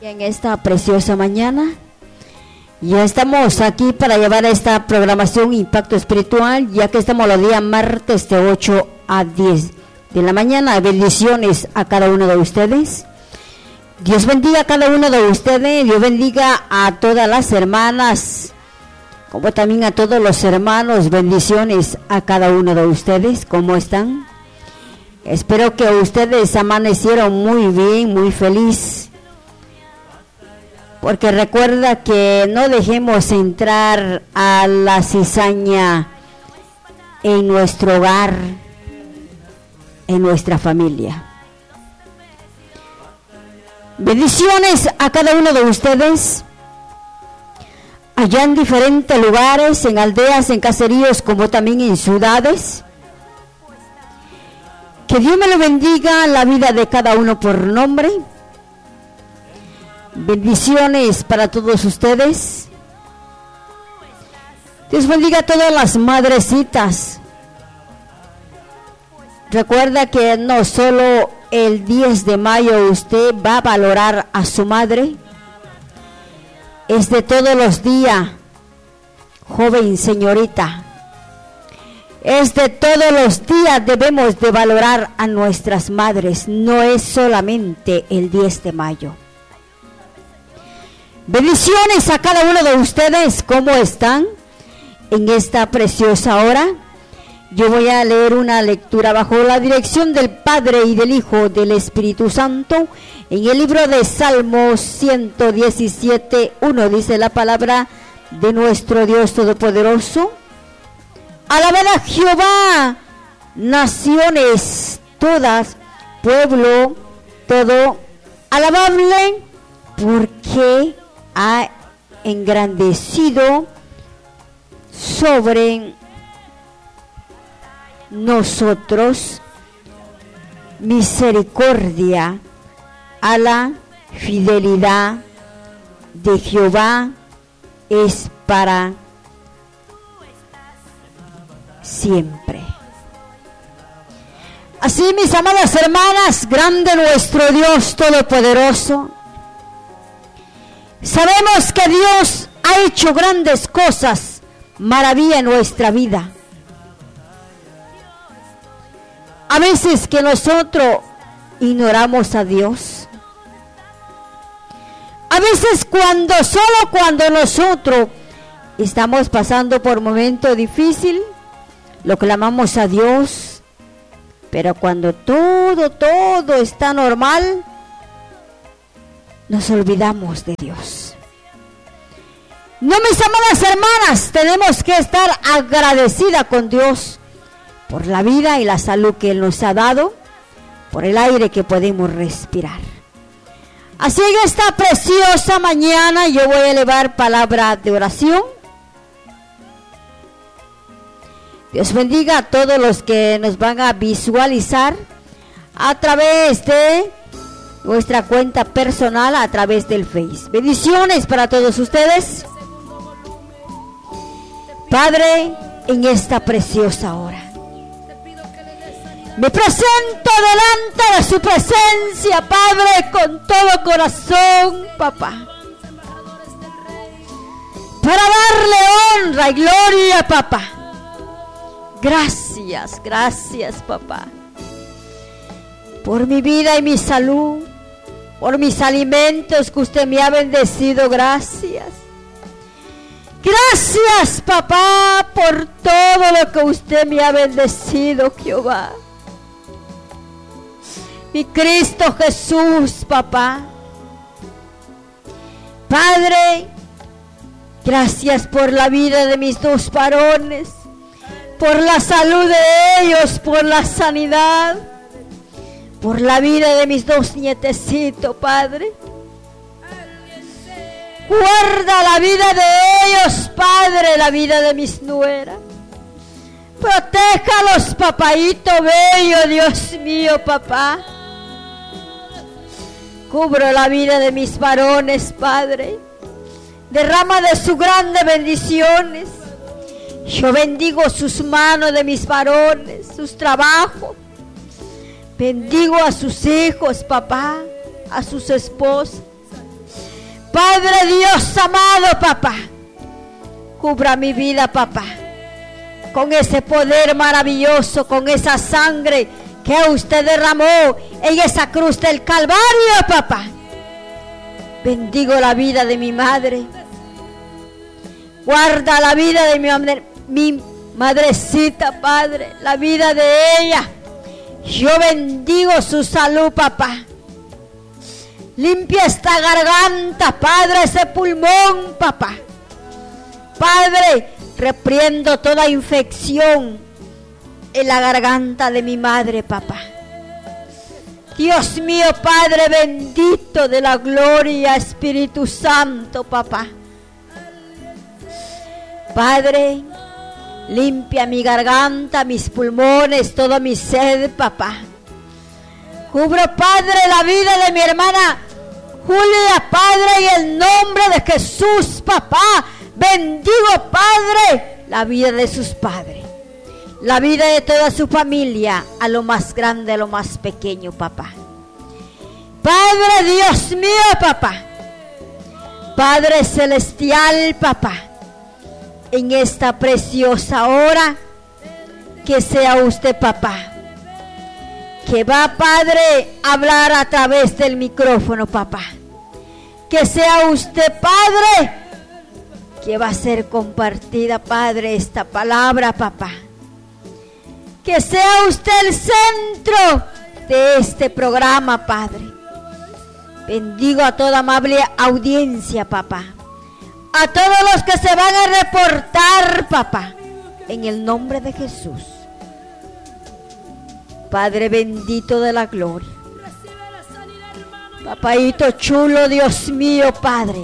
En esta preciosa mañana ya estamos aquí para llevar esta programación Impacto Espiritual, ya que estamos los días martes de 8 a 10 de la mañana. Bendiciones a cada uno de ustedes. Dios bendiga a cada uno de ustedes. Dios bendiga a todas las hermanas, como también a todos los hermanos. Bendiciones a cada uno de ustedes. ¿Cómo están? Espero que ustedes amanecieron muy bien, muy feliz. Porque recuerda que no dejemos entrar a la cizaña en nuestro hogar, en nuestra familia. Bendiciones a cada uno de ustedes, allá en diferentes lugares, en aldeas, en caseríos, como también en ciudades. Que Dios me lo bendiga la vida de cada uno por nombre. Bendiciones para todos ustedes. Dios bendiga a todas las madrecitas. Recuerda que no solo el 10 de mayo usted va a valorar a su madre. Es de todos los días, joven señorita. Es de todos los días debemos de valorar a nuestras madres. No es solamente el 10 de mayo. Bendiciones a cada uno de ustedes. ¿Cómo están en esta preciosa hora? Yo voy a leer una lectura bajo la dirección del Padre y del Hijo del Espíritu Santo en el libro de Salmos 117:1. Dice la palabra de nuestro Dios Todopoderoso: alabad a Jehová, naciones todas, pueblo todo, alabadle, porque ha engrandecido sobre nosotros misericordia. A la fidelidad de Jehová es para siempre. Así, mis amadas hermanas, grande nuestro Dios Todopoderoso. Sabemos que Dios ha hecho grandes cosas, maravilla en nuestra vida. A veces que nosotros ignoramos a Dios. A veces solo cuando nosotros estamos pasando por un momento difícil, lo clamamos a Dios. Pero cuando todo está normal, nos olvidamos de Dios. No, mis amadas hermanas, tenemos que estar agradecidas con Dios por la vida y la salud que Él nos ha dado, por el aire que podemos respirar. Así que esta preciosa mañana yo voy a elevar palabra de oración. Dios bendiga a todos los que nos van a visualizar a través de nuestra cuenta personal, a través del Face. Bendiciones para todos ustedes. Padre, en esta preciosa hora me presento delante de su presencia, Padre, con todo corazón, papá, para darle honra y gloria, papá. Gracias, papá, por mi vida y mi salud, por mis alimentos que usted me ha bendecido. Gracias, papá, por todo lo que usted me ha bendecido, Jehová. Mi Cristo Jesús, papá. Padre, gracias por la vida de mis dos varones, por la salud de ellos, por la sanidad, por la vida de mis dos nietecitos, Padre. Guarda la vida de ellos, Padre, la vida de mis nueras. Protéjalos, papaíto bello, Dios mío, papá. Cubro la vida de mis varones, Padre. Derrama de sus grandes bendiciones. Yo bendigo sus manos de mis varones, sus trabajos. Bendigo a sus hijos, papá, a sus esposas. Padre Dios amado, papá, cubra mi vida, papá, con ese poder maravilloso, con esa sangre que usted derramó en esa cruz del Calvario, papá. Bendigo la vida de mi madre. Guarda la vida de mi madrecita, Padre, la vida de ella. Yo bendigo su salud, papá. Limpia esta garganta, Padre, ese pulmón, papá. Padre, reprendo toda infección en la garganta de mi madre, papá. Dios mío, Padre bendito de la gloria, Espíritu Santo, papá. Padre, limpia mi garganta, mis pulmones, todo mi sed, papá. Cubro, Padre, la vida de mi hermana Julia, Padre, en el nombre de Jesús, papá. Bendigo, Padre, la vida de sus padres, la vida de toda su familia, a lo más grande, a lo más pequeño, papá. Padre Dios mío, papá. Padre celestial, papá, en esta preciosa hora, que sea usted, papá, que va, Padre, a hablar a través del micrófono, papá. Que sea usted, Padre, que va a ser compartida, Padre, esta palabra, papá. Que sea usted el centro de este programa, Padre. Bendigo a toda amable audiencia, papá. A todos los que se van a reportar, papá, en el nombre de Jesús. Padre bendito de la gloria. Papaito chulo, Dios mío, Padre.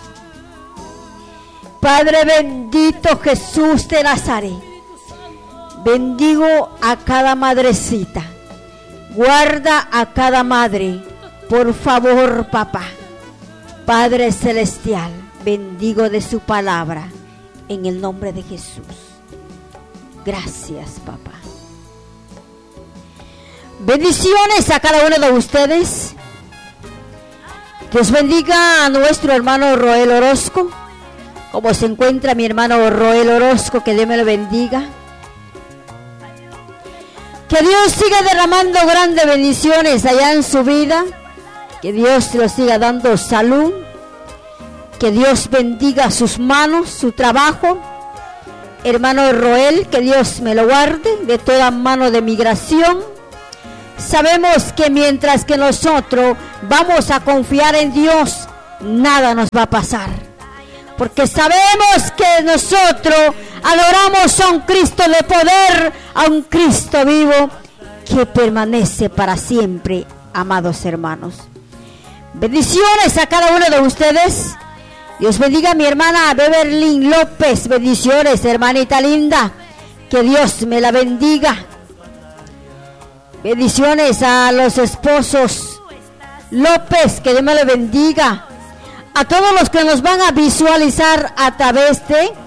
Padre bendito Jesús de Nazaret. Bendigo a cada madrecita. Guarda a cada madre. Por favor, papá. Padre celestial, bendigo de su palabra. En el nombre de Jesús. Gracias, papá. Bendiciones a cada uno de ustedes. Dios bendiga a nuestro hermano Roel Orozco. Como se encuentra mi hermano Roel Orozco, que Dios me lo bendiga. Que Dios siga derramando grandes bendiciones allá en su vida. Que Dios lo siga dando salud. Que Dios bendiga sus manos, su trabajo. Hermano Roel, que Dios me lo guarde de toda mano de migración. Sabemos que mientras que nosotros vamos a confiar en Dios, nada nos va a pasar. Porque sabemos que nosotros adoramos a un Cristo de poder, a un Cristo vivo que permanece para siempre, amados hermanos. Bendiciones a cada uno de ustedes. Dios bendiga a mi hermana Beverly López. Bendiciones, hermanita linda. Que Dios me la bendiga. Bendiciones a los esposos López, que Dios me lo bendiga. A todos los que nos van a visualizar a través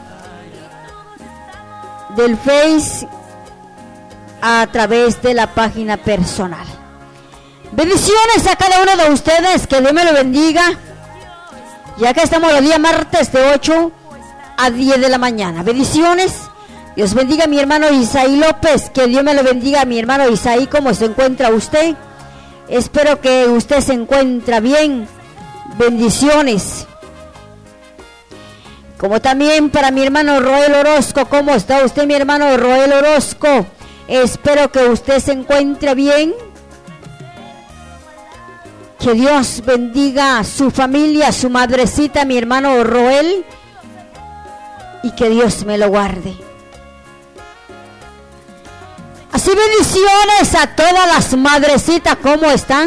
del Face, a través de la página personal. Bendiciones a cada uno de ustedes, que Dios me lo bendiga. Ya que estamos los días martes de 8 a 10 de la mañana. Bendiciones. Dios bendiga a mi hermano Isaí López, que Dios me lo bendiga a mi hermano Isaí. ¿Cómo se encuentra usted? Espero que usted se encuentra bien. Bendiciones. Como también para mi hermano Roel Orozco. ¿Cómo está usted, mi hermano Roel Orozco? Espero que usted se encuentre bien. Que Dios bendiga a su familia, a su madrecita, mi hermano Roel. Y que Dios me lo guarde. Así bendiciones a todas las madrecitas. ¿Cómo están?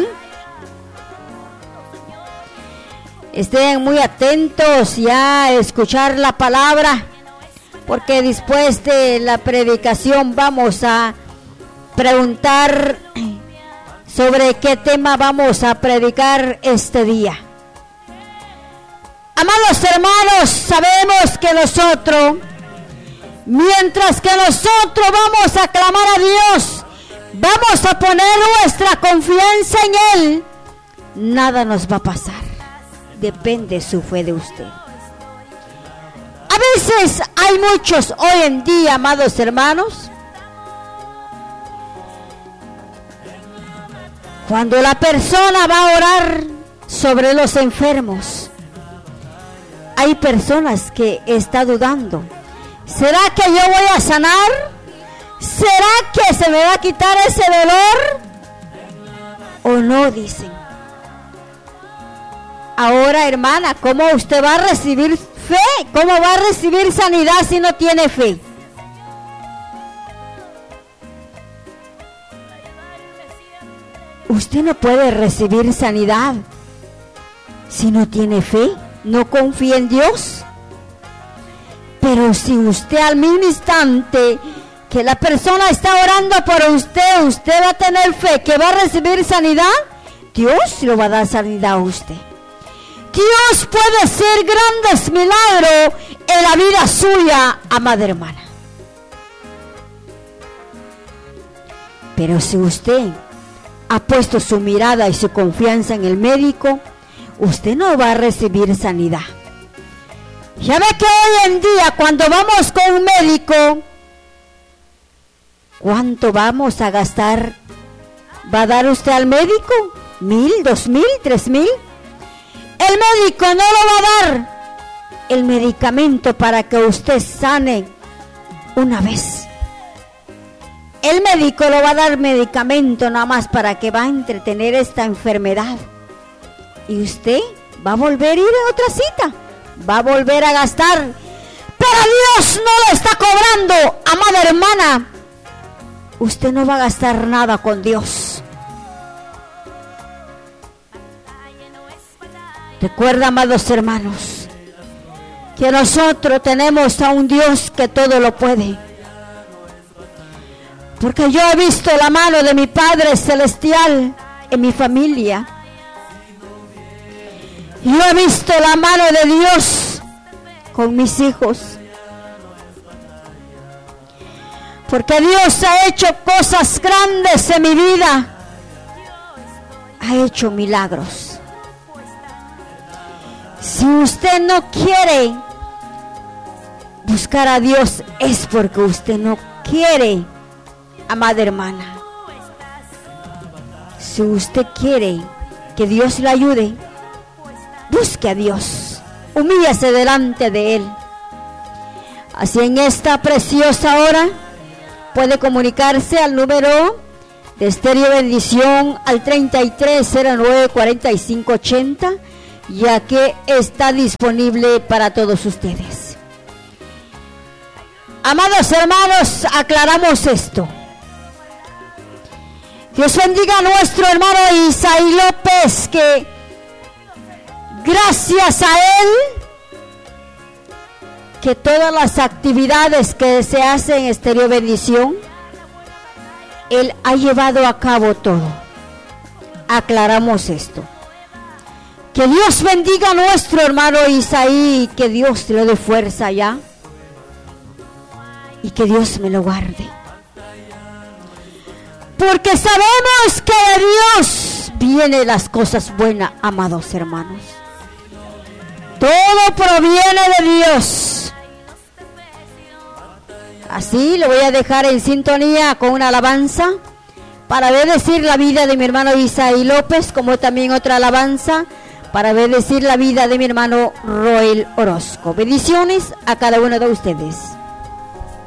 Estén muy atentos ya a escuchar la palabra, porque después de la predicación vamos a preguntar sobre qué tema vamos a predicar este día. Amados hermanos, sabemos que nosotros, mientras que nosotros vamos a clamar a Dios, vamos a poner nuestra confianza en Él, nada nos va a pasar. depende su fe de usted. A veces hay muchos hoy en día, amados hermanos, cuando la persona va a orar sobre los enfermos, hay personas que están dudando. ¿Será que yo voy a sanar? ¿Será que se me va a quitar ese dolor? ¿O no? Dicen. Ahora, hermana, ¿cómo usted va a recibir fe? ¿Cómo va a recibir sanidad si no tiene fe? Usted no puede recibir sanidad si no tiene fe, no confía en Dios. Pero si usted al mismo instante que la persona está orando por usted, usted va a tener fe que va a recibir sanidad, Dios lo va a dar sanidad a usted. Dios puede hacer grandes milagros en la vida suya, amada hermana. Pero si usted ha puesto su mirada y su confianza en el médico, usted no va a recibir sanidad. Ya ve que hoy en día cuando vamos con un médico, ¿cuánto vamos a gastar? ¿Va a dar usted al médico? ¿1,000, 2,000, 3,000? El médico no lo va a dar el medicamento para que usted sane una vez. El médico le va a dar medicamento nada más para que va a entretener esta enfermedad. Y usted va a volver a ir a otra cita, va a volver a gastar. Pero Dios no lo está cobrando, amada hermana. Usted no va a gastar nada con Dios. Recuerda, amados hermanos, que nosotros tenemos a un Dios que todo lo puede. Porque yo he visto la mano de mi Padre Celestial en mi familia. Yo he visto la mano de Dios con mis hijos. Porque Dios ha hecho cosas grandes en mi vida. Ha hecho milagros. Si usted no quiere buscar a Dios, es porque usted no quiere, amada hermana. Si usted quiere que Dios le ayude, busque a Dios, humíllese delante de Él. Así en esta preciosa hora puede comunicarse al número de Estéreo Bendición al 3309-4580, ya que está disponible para todos ustedes. Amados hermanos, aclaramos esto. Dios bendiga a nuestro hermano Isaí López, que gracias a él, que todas las actividades que se hacen en Estéreo Bendición, él ha llevado a cabo todo. Aclaramos esto. Que Dios bendiga a nuestro hermano Isaí, que Dios le dé fuerza ya, y que Dios me lo guarde. Porque sabemos que de Dios vienen las cosas buenas, amados hermanos. Todo proviene de Dios. Así le voy a dejar en sintonía con una alabanza para bendecir la vida de mi hermano Isaí López, como también otra alabanza para bendecir la vida de mi hermano Roel Orozco. Bendiciones a cada uno de ustedes.